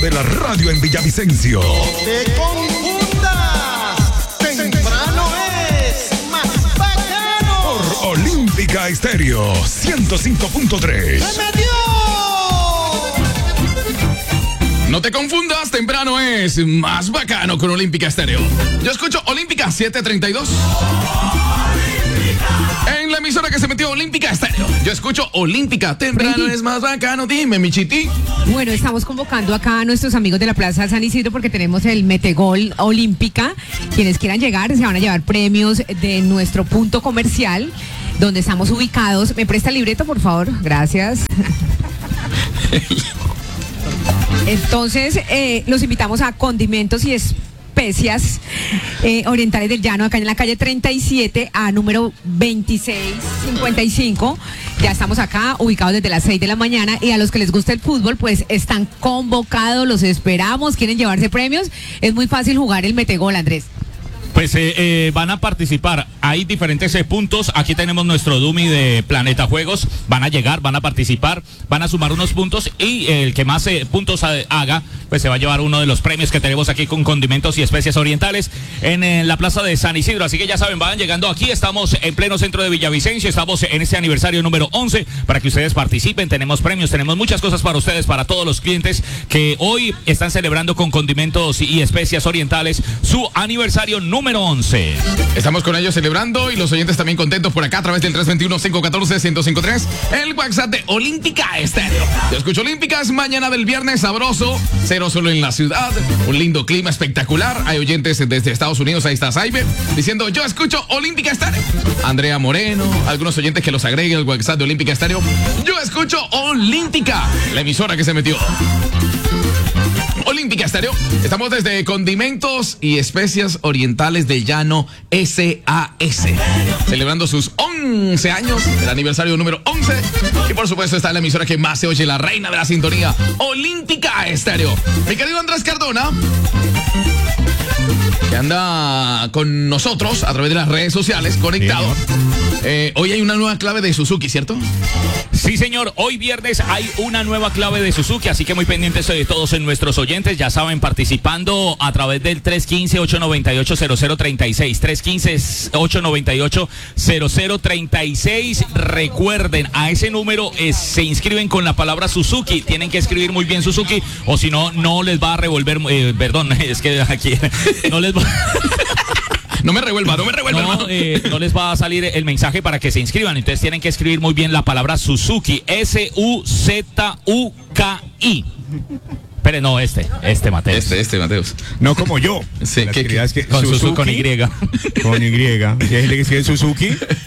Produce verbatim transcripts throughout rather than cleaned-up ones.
de la radio en Villavicencio. ¡Te confundas! ¡Temprano es más bacano! Por Olímpica Estéreo ciento cinco punto tres. ¡Se metió! No te confundas, temprano es más bacano con Olímpica Estéreo. Yo escucho Olímpica siete treinta y dos. En la emisora que se metió Olímpica Estéreo. Yo escucho Olímpica, temprano Freddy. es más bacano. Dime, mi chiti. Bueno, estamos convocando acá a nuestros amigos de la Plaza San Isidro porque tenemos el Metegol Olímpica. Quienes quieran llegar se van a llevar premios de nuestro punto comercial donde estamos ubicados. ¿Me presta el libreto, por favor? Gracias. Entonces, eh, los invitamos a Condimentos y Especias eh, Orientales del Llano, acá en la calle treinta y siete a número veintiséis cincuenta y cinco. Ya estamos acá, ubicados desde las seis de la mañana, y a los que les gusta el fútbol, pues están convocados, los esperamos, quieren llevarse premios. Es muy fácil jugar el Metegol, Andrés. Pues eh, eh, van a participar, hay diferentes eh, puntos, aquí tenemos nuestro dummy de Planeta Juegos, van a llegar, van a participar, van a sumar unos puntos y eh, el que más eh, puntos ha, haga, pues se va a llevar uno de los premios que tenemos aquí con Condimentos y Especias Orientales en, en la Plaza de San Isidro. Así que ya saben, vayan llegando aquí, estamos en pleno centro de Villavicencio, estamos en este aniversario número once para que ustedes participen, tenemos premios, tenemos muchas cosas para ustedes, para todos los clientes que hoy están celebrando con Condimentos y Especias Orientales su aniversario número número once. Estamos con ellos celebrando y los oyentes también contentos por acá a través del tres dos uno, cinco uno cuatro, uno cero cinco tres, el WhatsApp de Olímpica Estéreo. Yo escucho Olímpicas, mañana del viernes sabroso, cero solo en la ciudad, un lindo clima espectacular. Hay oyentes desde Estados Unidos, ahí está Cyber, diciendo yo escucho Olímpica Estéreo. Andrea Moreno, algunos oyentes que los agreguen al WhatsApp de Olímpica Estéreo. Yo escucho Olímpica, la emisora que se metió. Olímpica Estéreo. Estamos desde Condimentos y Especias Orientales del Llano S A S, celebrando sus once años, el aniversario número once. Y por supuesto está la emisora que más se oye, la reina de la sintonía, Olímpica Estéreo. Mi querido Andrés Cardona, que anda con nosotros a través de las redes sociales, conectado. Eh, hoy hay una nueva clave de Suzuki, ¿cierto? Sí, señor. Hoy viernes hay una nueva clave de Suzuki, así que muy pendientes de todos en nuestros oyentes. Ya saben, participando a través del tres uno cinco, ocho nueve ocho, cero cero tres seis. tres uno cinco, ocho nueve ocho, cero cero tres seis. Recuerden, a ese número eh, se inscriben con la palabra Suzuki. Tienen que escribir muy bien Suzuki, o si no, no les va a revolver. Eh, perdón, es que aquí no les va. No me revuelva, no me revuelva. No, eh, no les va a salir el mensaje para que se inscriban. Entonces tienen que escribir muy bien la palabra Suzuki. S U Z U K I. Pero no, este, este Mateus. Este, este Mateus. No como yo. Sí, La ¿qué, actividad es que Con Suzuki, con Y. Con Y. Y hay gente que escribe Suzuki,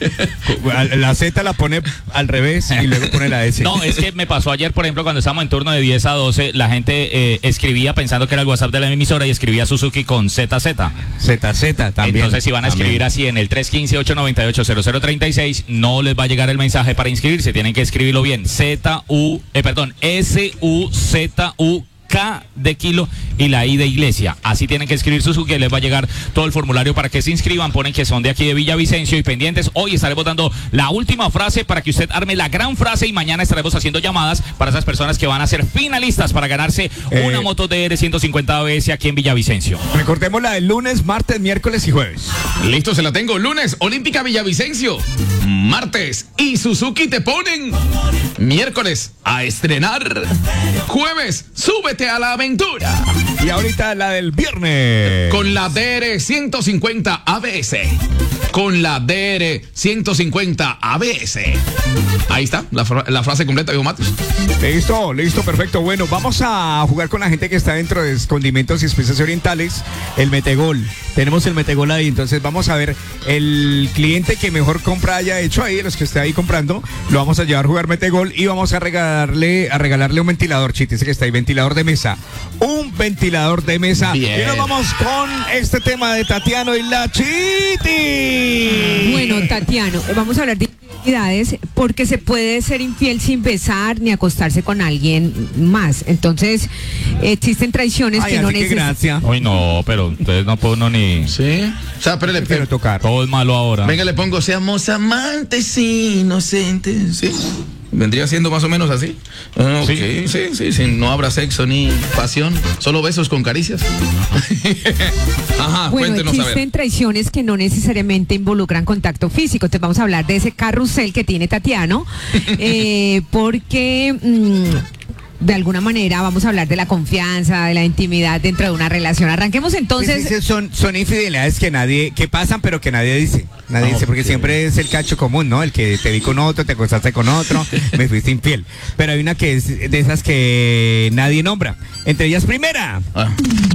la Z la pone al revés y luego pone la S. No, es que me pasó ayer, por ejemplo, cuando estábamos en turno de diez a doce, la gente eh, escribía pensando que era el WhatsApp de la emisora y escribía Suzuki con Z Z. Z Z también. Entonces, si van a escribir también. así en el tres uno cinco, ocho nueve ocho, cero cero tres seis, no les va a llegar el mensaje para inscribirse. Tienen que escribirlo bien. Z U, eh, perdón, S U Z U K de kilo y la I de iglesia. Así tienen que escribir Suzuki, les va a llegar todo el formulario para que se inscriban. Ponen que son de aquí de Villavicencio y pendientes. Hoy estaremos dando la última frase para que usted arme la gran frase y mañana estaremos haciendo llamadas para esas personas que van a ser finalistas para ganarse Eh, una moto D R ciento cincuenta A B S aquí en Villavicencio. Recordemos la del lunes, martes, miércoles y jueves. Listo, se la tengo. Lunes, Olímpica Villavicencio. Martes, y Suzuki te ponen. Miércoles, a estrenar. Jueves, súbete a la aventura. Y ahorita la del viernes. Con la D R ciento cincuenta A B S. Con la D R ciento cincuenta A B S. Ahí está, la, fra- la frase completa, dijo Matos. Listo, listo, perfecto. Bueno, vamos a jugar con la gente que está dentro de Condimentos y Especias Orientales, el Metegol. Tenemos el Metegol ahí, entonces vamos a ver el cliente que mejor compra haya hecho ahí, los que esté ahí comprando, lo vamos a llevar a jugar Metegol y vamos a regalarle, a regalarle un ventilador, Chiti, ese que está ahí, ventilador de mesa. Un ventilador de mesa. Bien. Y nos vamos con este tema de Tatiano y la Chiti. Bueno, Tatiano, vamos a hablar de infidelidades porque se puede ser infiel sin besar ni acostarse con alguien más. Entonces, existen traiciones Ay, que no así que necesitan. gracia. Hoy no, pero entonces no puedo uno ni. Sí. O sea, pero le Quiero tocar. Todo es malo ahora. Venga, le pongo, seamos amantes inocentes. ¿Sí? Vendría siendo más o menos así. Ah, ok, Sí. sí, sí, sí, no habrá sexo ni pasión, solo besos con caricias. Ajá, Bueno, cuéntenos a ver. existen traiciones que no necesariamente involucran contacto físico. Entonces vamos a hablar de ese carrusel que tiene Tatiano, eh, porque mm, de alguna manera vamos a hablar de la confianza, de la intimidad dentro de una relación. Arranquemos entonces. Pues dice, son, son infidelidades que nadie, que pasan, pero que nadie dice. Nadie dice, porque siempre es el cacho común, ¿no? El que te vi con otro, te acostaste con otro, me fuiste infiel. Pero hay una que es de esas que nadie nombra. Entre ellas, primera, Ah,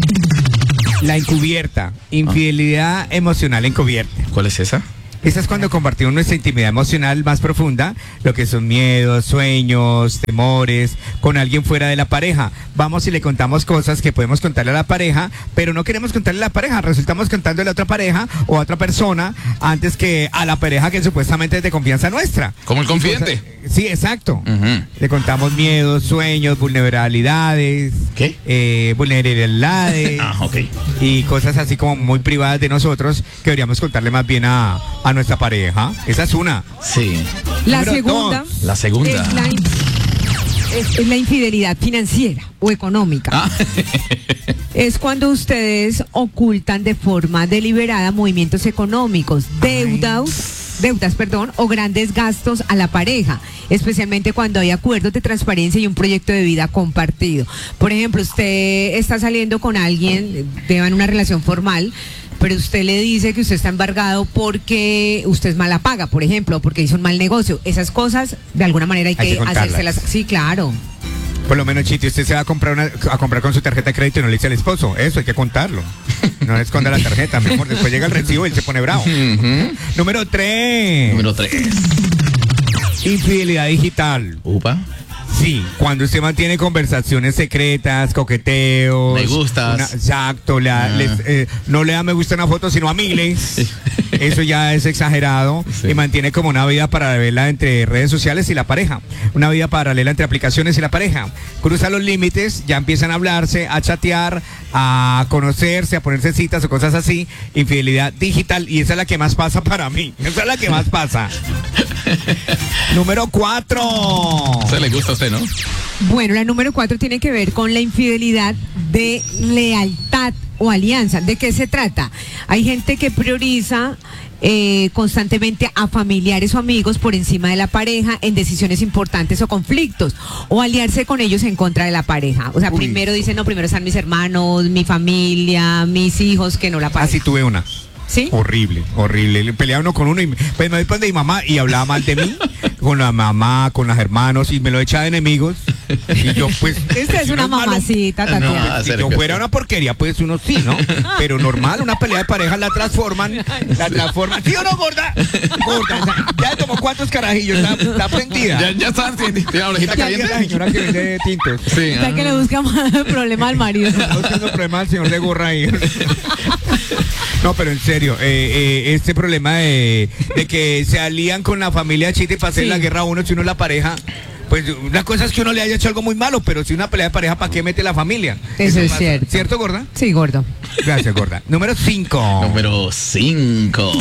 la encubierta. Infidelidad emocional encubierta. ¿cuál es esa? Esa es cuando compartimos nuestra intimidad emocional más profunda, lo que son miedos, sueños, temores, con alguien fuera de la pareja. Vamos y le contamos cosas que podemos contarle a la pareja, pero no queremos contarle a la pareja, resultamos contándole a otra pareja o a otra persona antes que a la pareja que supuestamente es de confianza nuestra. Como el confidente. Cosas- sí, exacto. Ujú. Le contamos miedos, sueños, vulnerabilidades. ¿Qué? Eh, vulnerabilidades. Ah, ok. Y cosas así como muy privadas de nosotros que deberíamos contarle más bien a, a nuestra pareja. Esa es una. Sí. La Número segunda. dos. La segunda. Es la, in- es- es la infidelidad financiera o económica. Ah, Es cuando ustedes ocultan de forma deliberada movimientos económicos, deudas, deudas, perdón, o grandes gastos a la pareja, especialmente cuando hay acuerdos de transparencia y un proyecto de vida compartido. Por ejemplo, usted está saliendo con alguien, llevan una relación formal, pero usted le dice que usted está embargado porque usted es mala paga, por ejemplo, o porque hizo un mal negocio. Esas cosas, de alguna manera hay, Hay que, que contarlas. hacérselas. Sí, claro. Por lo menos, Chiti, usted se va a comprar una, a comprar con su tarjeta de crédito y no le dice al esposo. Eso hay que contarlo. No le esconda la tarjeta, mi amor. Después llega el recibo y él se pone bravo. ujú. Número tres. Número tres. Infidelidad digital. Upa. Sí, cuando usted mantiene conversaciones secretas, coqueteos. Me gustas. una- exacto, la- Ah. les, eh, no le da me gusta a una foto, sino a miles. Eso ya es exagerado. Sí. Y mantiene como una vida paralela entre redes sociales y la pareja. Una vida paralela entre aplicaciones y la pareja. Cruza los límites, ya empiezan a hablarse, a chatear, a conocerse, a ponerse citas o cosas así. Infidelidad digital. Y esa es la que más pasa para mí. Esa es la que más pasa. Número cuatro. Se le gusta a usted, ¿no? Bueno, la número cuatro tiene que ver con la infidelidad de lealtad o alianza. ¿De qué se trata? Hay gente que prioriza eh, constantemente a familiares o amigos por encima de la pareja en decisiones importantes o conflictos, o aliarse con ellos en contra de la pareja. O sea, Uy. primero dicen, no, primero están mis hermanos, mi familia, mis hijos, que no la pareja. Así tuve una. ¿Sí? Horrible, horrible. Le peleaba uno con uno y pues me después de mi mamá y hablaba mal de mí, con la mamá, con los hermanos y me lo echaba de enemigos. Y yo pues. Esta es si una uno malo, mamacita, No, Tatiana. Si yo fuera una porquería, pues uno sí, ¿no? Pero normal, una pelea de pareja la transforman, la transforman. ¿Sí o no, gorda? Gorda, esa- ya tomó cuántos carajillos, está, está prendida. Ya, ya está, tiene tiene la orejita Ya, ya, la caliente. señora que vende tintos. Sí. Está ah. que le busca más problema al marido. Está buscando problema al señor de gorra ahí. No, pero en serio, eh, eh, este problema de, de que se alían con la familia Chita y para hacer Sí. la guerra a uno, si uno es la pareja, pues una cosa es que uno le haya hecho algo muy malo, pero si una pelea de pareja, ¿para qué mete la familia? Eso es pasa. cierto. ¿Cierto, gorda? Sí, gordo. Gracias, gorda. Número cinco. Número cinco.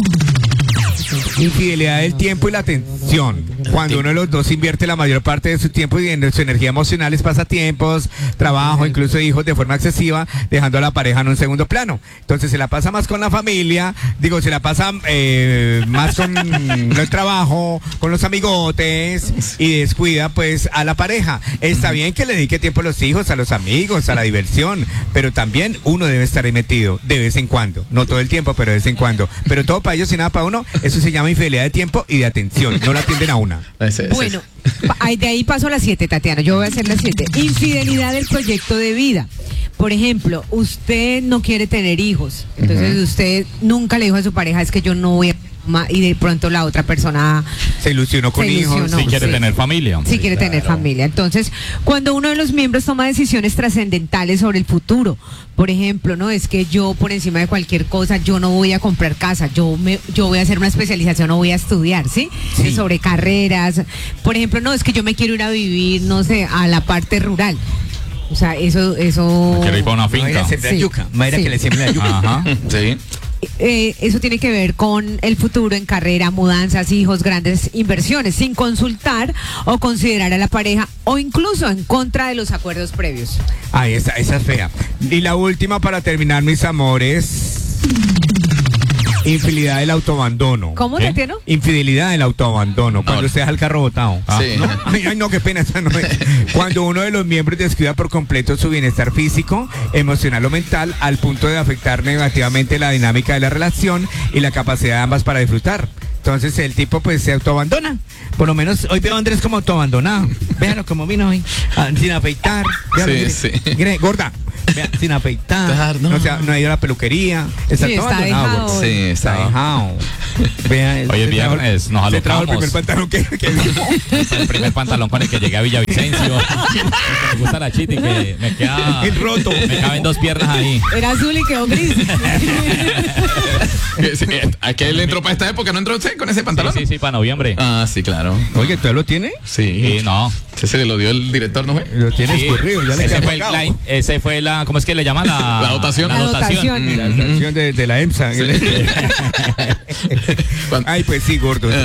Infidelidad del tiempo y la atención. Cuando uno de los dos invierte la mayor parte de su tiempo y de su energía emocional es pasatiempos, trabajo, incluso hijos de forma excesiva, dejando a la pareja en un segundo plano. Entonces se la pasa más con la familia, digo, se la pasa eh, más con el trabajo, con los amigotes y descuida pues a la pareja. Está bien que le dedique tiempo a los hijos, a los amigos, a la diversión, pero también uno debe estar ahí metido de vez en cuando. No todo el tiempo, pero de vez en cuando. Pero todo para ellos y nada para uno, eso se llama infidelidad de tiempo y de atención. No la atienden a una. Ese, ese, Bueno, pa- ahí- de ahí paso a las siete, Tatiana. Yo voy a hacer las siete. Infidelidad del proyecto de vida. Por ejemplo, usted no quiere tener hijos. Entonces usted nunca le dijo a su pareja, es que yo no voy a... ma-", y de pronto la otra persona Se ilusionó con Se hijos. ilusionó. Si quiere sí. tener familia. sí quiere tener familia. Entonces, cuando uno de los miembros toma decisiones trascendentales sobre el futuro, por ejemplo, no es que yo por encima de cualquier cosa, yo no voy a comprar casa, yo me, yo voy a hacer una especialización o voy a estudiar, ¿sí? Sí. Sobre carreras. Por ejemplo, no es que yo me quiero ir a vivir, no sé, a la parte rural. O sea, eso, eso. Quiere ir para una Mayra finca. sembra Sí. yuca. Mayra Sí. que le siembra la yuca. Ajá. Sí. eh, eso tiene que ver con el futuro en carrera, mudanzas, hijos, grandes inversiones, sin consultar o considerar a la pareja o incluso en contra de los acuerdos previos. Ay, esa, esa es fea. Y la última para terminar, mis amores. Infidelidad del autoabandono. ¿Cómo ¿Qué? te entiendo? Infidelidad del autoabandono. Cuando usted deja el carro botado. Sí. ¿No? Ay, ay, no, qué pena. Esa no es. Cuando uno de los miembros descuida por completo su bienestar físico, emocional o mental, al punto de afectar negativamente la dinámica de la relación y la capacidad de ambas para disfrutar. Entonces el tipo pues se autoabandona. Por lo menos hoy veo a Andrés como autoabandonado. Véalo como vino hoy. Ah, sin afeitar. Véalo, Sí, mire. sí. Mire, gorda. Vea, sin afeitar. Dar, no. No, o sea, no ha ido a la peluquería. Está Sí, todo está abandonado, dejado. gorda. Sí, Está está. dejado. Vea, Hoy es se trajo- viernes, nos se trajo el alocamos. primer pantalón que, que El primer pantalón con el que llegué a Villavicencio. Me gusta la chiti que me queda. El roto. Me caben dos piernas ahí. Era azul y quedó gris. Que sí, eh, ¿a qué él entró para esta época? ¿No entró usted con ese pantalón? Sí, sí, sí, para noviembre. Ah, sí, claro. Oye, ¿tú lo tiene? Sí. Sí, no. Ese se lo dio el director, ¿no fue? Lo tiene Sí, escurrido. Ya le ese queda fue, el, pagado. la, ese fue la, ¿cómo es que le llaman? La, La dotación. La La dotación. dotación. La estación de, de la EMSA. Cuando- Ay, pues sí, gordo.